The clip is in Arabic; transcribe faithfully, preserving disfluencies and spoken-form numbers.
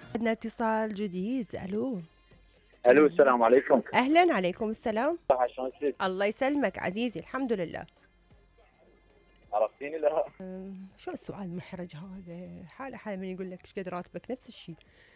عندنا اتصال جديد. الو. الو، السلام عليكم. اهلا، عليكم السلام. صح، شلونك؟ الله يسلمك عزيزي، الحمد لله. عرفتيني؟ لا. أم، شو السؤال المحرج هذا؟ حاله حاله من يقول لك ايش قد راتبك، نفس الشيء.